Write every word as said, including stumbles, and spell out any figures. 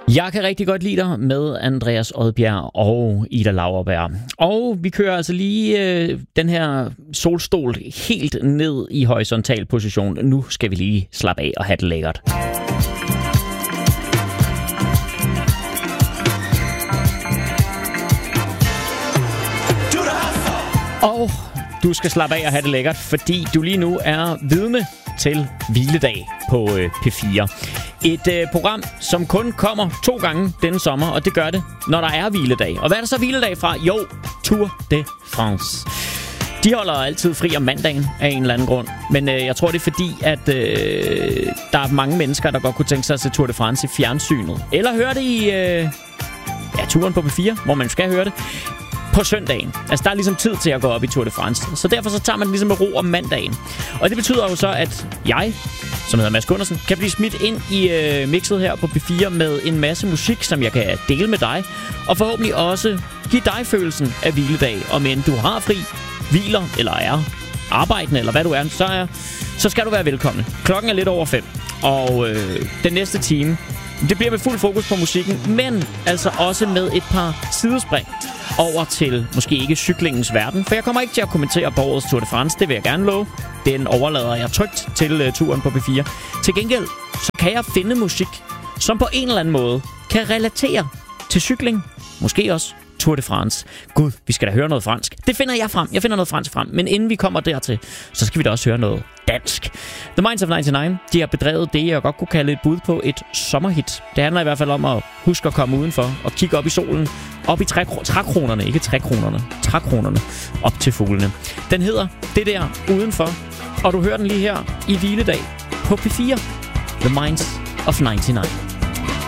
Jeg kan rigtig godt lide dig med Andreas Odbjerg og Ida Lauerberg. Og vi kører altså lige øh, den her solstol helt ned i horisontal position. Nu skal vi lige slappe af og have det lækkert. Og du skal slappe af og have det lækkert, fordi du lige nu er vidne til Hviledag på øh, P fire. Et øh, program, som kun kommer to gange denne sommer, og det gør det, når der er hviledag. Og hvad er der så hviledag fra? Jo, Tour de France. De holder altid fri om mandagen af en eller anden grund. Men øh, jeg tror, det er fordi, at øh, der er mange mennesker, der godt kunne tænke sig at se Tour de France i fjernsynet. Eller høre det i øh, ja, turen på P fire, hvor man skal høre det på søndagen. Altså, der er ligesom tid til at gå op i Tour de France. Så derfor så tager man ligesom med ro om mandagen. Og det betyder jo så, at jeg, som hedder Mads Gundersen, kan blive smidt ind i øh, mixet her på P fire med en masse musik, som jeg kan dele med dig. Og forhåbentlig også give dig følelsen af hviledag. Og men du har fri, hviler eller er arbejdende, eller hvad du er, så, er, så skal du være velkommen. Klokken er lidt over fem. Og øh, den næste time, det bliver med fuld fokus på musikken, men altså også med et par sidespring over til måske ikke cyklingens verden. For jeg kommer ikke til at kommentere på årets Tour de France, det vil jeg gerne love. Den overlader jeg trygt til uh, turen på P fire. Til gengæld, så kan jeg finde musik, som på en eller anden måde kan relatere til cykling. Måske også Tour de France. Gud, vi skal da høre noget fransk. Det finder jeg frem. Jeg finder noget fransk frem. Men inden vi kommer dertil, så skal vi da også høre noget dansk. The Minds of nioghalvfems, de har bedrevet det, jeg godt kunne kalde et bud på et sommerhit. Det handler i hvert fald om at huske at komme udenfor og kigge op i solen. Op i trækronerne, ikke trækronerne. Trækronerne op til fuglene. Den hedder Det der udenfor. Og du hører den lige her i hviledag på P fire. The Minds of nioghalvfems.